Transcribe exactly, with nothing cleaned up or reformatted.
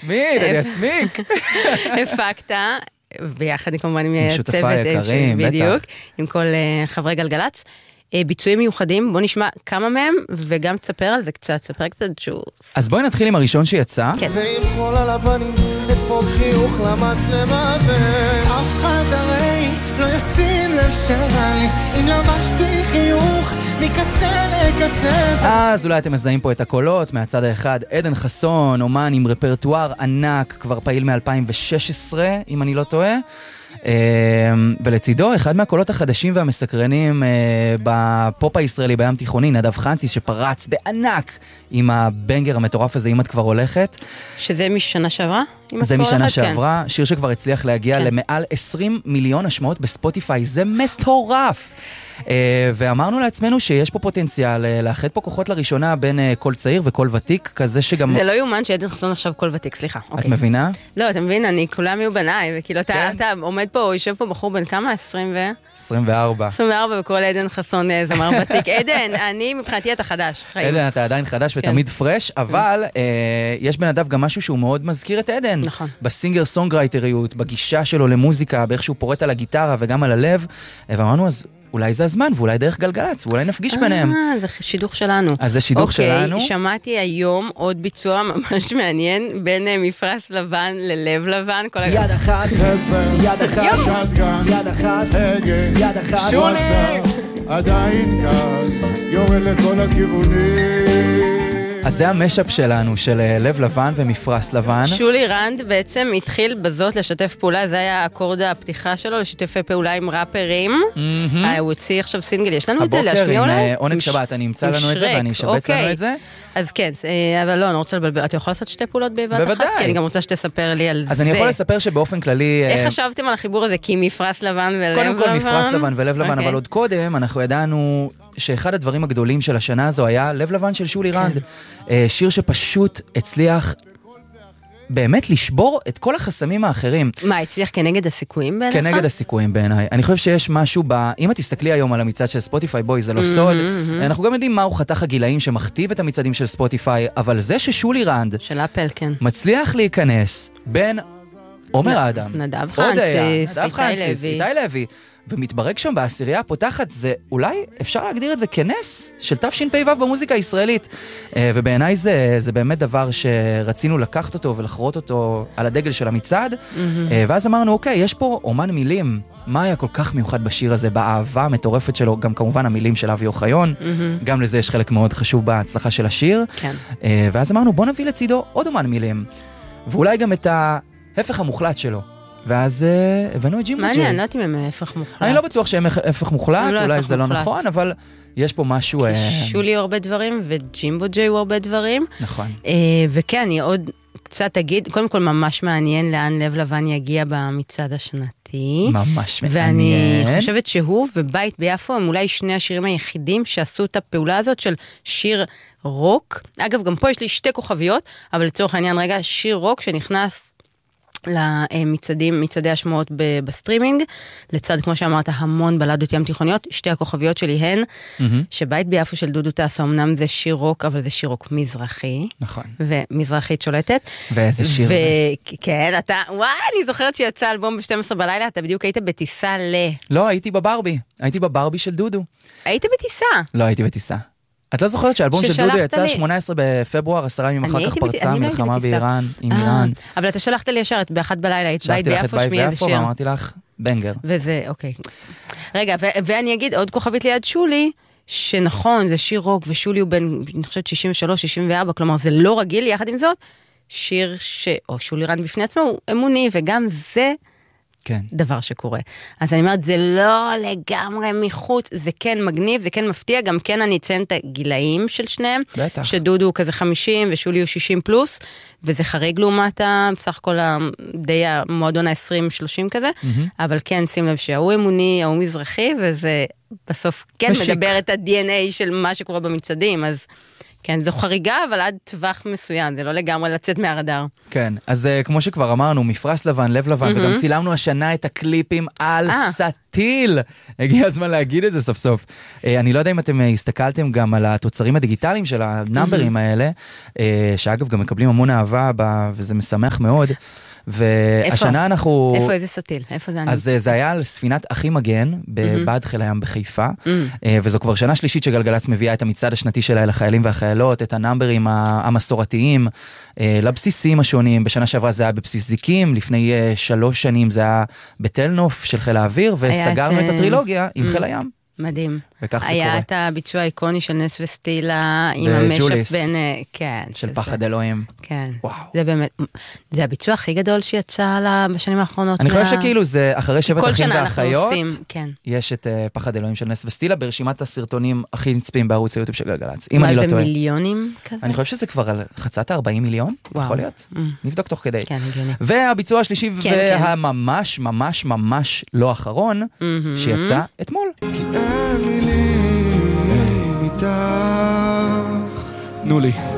אסמיק, אני אסמיק. הפקת, ביחד כמובן עם הצוות. שותפה יקרים, בדיוק, בטח. עם כל חברי גלגלץ. ביצועים מיוחדים, בוא נשמע כמה מהם, וגם תספר על זה קצת, תספר קצת ג'וס. אז בואי נתחיל עם הראשון שיצא. כן. ועם חול על הפנים, דפוק חיוך למצלמה, ואף אחד הרי לא ישים לב שרע לי, אם לבשתי חיוך מקצה לקצה. אז אולי אתם מזהים פה את הקולות, מהצד האחד, עדן חסון, אומן עם רפרטואר ענק, כבר פעיל מ-אלפיים ושש עשרה, אם אני לא טועה. ולצידו אחד מהקולות החדשים והמסקרנים בפופ הישראלי בים תיכוני, נדב חנציס, שפרץ בענק עם הבנגר המטורף הזה, אם את כבר הולכת. שזה משנה שעברה? זה משנה שעברה, שיר שכבר הצליח להגיע למעל עשרים מיליון השמעות בספוטיפיי, זה מטורף. ואמרנו לעצמנו שיש פה פוטנציאל לאחד פה כוחות לראשונה בין כל צעיר וכל ותיק, כזה שגם... זה לא יאומן שעדן חסון עכשיו כל ותיק, סליחה. את מבינה? לא, אתה מבין, אני כולם יהיו בניי, וכאילו אתה עומד פה, יושב פה בחור בן כמה? עשרים ו... עשרים וארבע. עשרים וארבע, וכל עדן חסון זמר ותיק. עדן, אני מבחינתי אתה חדש. עדן, אתה עדיין חדש ותמיד פרש, אבל יש בנדב גם משהו שהוא מאוד מזכיר את עדן. נכון. בסינגר סונגרייטריות, בגישה שלו למוזיקה, באיך שהוא פורט על הגיטרה וגם על הלב. ואמרנו, אז אולי זה הזמן, ואולי דרך גלגלץ, ואולי נפגיש ביניהם. אה, זה שידוך שלנו. אז זה שידוך שלנו. אוקיי, שמעתי היום עוד ביצוע ממש מעניין, בין מפרש לבן ללב לבן. יד אחת, יד אחת, יד אחת, יד אחת. שולי! עדיין כאן, יורד לכל הכיוונים. אז זה המשאפ שלנו, של לב לבן ומפרס לבן. שולי רנד בעצם התחיל בזאת לשתף פעולה, זה היה אקורד הפתיחה שלו, לשתף פעולה עם ראפרים. הוא הוציא עכשיו סינגל, יש לנו את זה להשמיע אולי? הבוקר עם עונג שבת, אני אמצא לנו את זה ואני אשבץ לנו את זה. אז כן, אבל לא, אני רוצה לבלבל, אתה יכול לעשות שתי פעולות בבת אחת? בוודאי. כי אני גם רוצה שתספר לי על זה. אז אני יכול לספר שבאופן כללי... איך חשבתם על החיבור הזה? כי מפרס לבן ולב לבן? קודם כל מפרס לבן ולב לבן, אבל עוד קודם אנחנו ידענו שאחד הדברים הגדולים של השנה הזו היה לב לבן של שולי רנד. שיר שפשוט הצליח באמת לשבור את כל החסמים האחרים. מה, הצליח כנגד הסיכויים בעיניך? כנגד הסיכויים בעיניי. אני חושב שיש משהו ב... אם את תסתכלי היום על המצעד של ספוטיפיי, בואי, זה לא סוד. אנחנו גם יודעים מהו חתך הגילאים שמכתיב את המצעדים של ספוטיפיי, אבל זה ששולי רנד של אפל, כן. מצליח להיכנס בין עומר אדם, נדב חנציס, איתי לוי, ומתברג שם בעשירייה הפותחת, זה אולי אפשר להגדיר את זה כנס של תשפ"ו במוזיקה הישראלית. ובעיניי זה, זה באמת דבר שרצינו לקחת אותו ולחרות אותו על הדגל של המצעד. ואז אמרנו, אוקיי, יש פה אומן מילים. מה היה כל כך מיוחד בשיר הזה, באהבה המטורפת שלו, גם כמובן המילים של אבי אוחיון, גם לזה יש חלק מאוד חשוב בהצלחה של השיר. כן. ואז אמרנו, בוא נביא לצידו עוד אומן מילים. ואולי גם את ההפך המוחלט שלו. ואז הבאנו את ג'ימבו ג'יי. מעניין, לא יודעת אם הם הפך מוחלט. אני לא בטוח שהם הפך מוחלט, אולי זה לא נכון, אבל יש פה משהו... שולי הרבה דברים, וג'ימבו ג'יי הוא הרבה דברים. נכון. וכן, אני עוד קצת אגיד, קודם כל ממש מעניין לאן לב לבן יגיע במצעד השנתי. ממש מעניין. ואני חושבת שהוא ובית ביפו הם אולי שני השירים היחידים שעשו את הפעולה הזאת של שיר רוק. אגב, גם פה יש לי שתי כוכביות, אבל לצורך העניין רגע, שיר רוק שנכנס למצעדים, מצעדי השמעות בסטרימינג, לצד, כמו שאמרת, המון בלדות ים תיכוניות. שתי הכוכביות שלי הן, שבית ביפו של דודו טסה, אמנם זה שיר רוק, אבל זה שיר רוק מזרחי. נכון. ומזרחית שולטת. ואיזה שיר זה. כן, אתה, וואי, אני זוכרת שיצא אלבום ב-שתים עשרה בלילה, אתה בדיוק היית בטיסה ל... לא, הייתי בברבי. הייתי בברבי של דודו. היית בטיסה? לא, הייתי בטיסה. את לא זוכרת שהאלבום של דודו יצא שמונה עשרה בפברואר, עשרה ימים אחר כך פרצה מלחמה באיראן, עם איראן. אבל אתה שלחת לי ישר, את באחת בלילה, היית בית ביפו, שמי איזה שיר. ואמרתי לך, בנגר. וזה, אוקיי. רגע, ואני אגיד עוד כוכבית ליד שולי, שנכון, זה שיר רוק, ושולי הוא בין, אני חושבת, שישים ושלוש שישים וארבע, כלומר, זה לא רגיל, יחד עם זאת, שיר ש... או שולי רנד בפני עצמו, הוא אמוני, וגם זה... כן. דבר שקורה. אז אני אומרת, זה לא לגמרי מחוץ, זה כן מגניב, זה כן מפתיע, גם כן אני אציין את הגילאים של שניהם, בטח. שדודו הוא כזה חמישים ושולי הוא שישים פלוס, וזה חריג לעומת בסך הכל די המועדון ה-עשרים שלושים כזה, mm-hmm. אבל כן, שים לב שההוא אמוני, ההוא מזרחי, וזה בסוף כן משיק. מדבר את ה-די אן איי של מה שקורה במצעדים, אז כן, זו חריגה, אבל עד טווח מסוים, זה לא לגמרי לצאת מהרדאר. כן, אז uh, כמו שכבר אמרנו, מפרס לבן, לב לבן, mm-hmm. וגם צילמנו השנה את הקליפים על 아. סטיל. הגיע הזמן להגיד את זה סוף סוף. Uh, אני לא יודע אם אתם uh, הסתכלתם גם על התוצרים הדיגיטליים של הנאמברים mm-hmm. האלה, uh, שאגב גם מקבלים המון אהבה, וזה משמח מאוד. והשנה אנחנו... איפה איזה סטיל? איפה זה אני? אז זה היה על ספינת אחי מגן, בבד חיל הים בחיפה, וזו כבר שנה שלישית שגלגלץ מביאה את המצעד השנתי שלה לחיילים והחיילות, את הנאמברים המסורתיים, לבסיסים השונים. בשנה שעברה זה היה בבסיס זיקים, לפני שלוש שנים זה היה בתל נוף של חיל האוויר, וסגרנו את הטרילוגיה עם חיל הים. מדהים. וכך זה היה קורה. את הביצוע האיקוני של נס וסטילה, עם המשאפ בין, כן. של פחד אלוהים. כן. וואו. זה באמת, זה הביצוע הכי גדול שיצא לה בשנים האחרונות. אני חושב שכאילו זה אחרי שבעת אחים ואחיות, כן. יש את פחד אלוהים של נס וסטילה, ברשימת הסרטונים הכי נצפים בערוץ היוטיוב של גלגלץ. אם אני לא טועה. מה זה מיליונים כזה? אני חושב שזה כבר על חצת ה-ארבעים מיליון, יכול להיות? נבדוק תוך כדי. כן, הגיוני. והביצוע השלישי והממש ממש ממש לא אחרון, שיצא אתמול. תנו לי